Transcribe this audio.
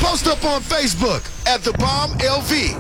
Post up on Facebook at The Bomb LV.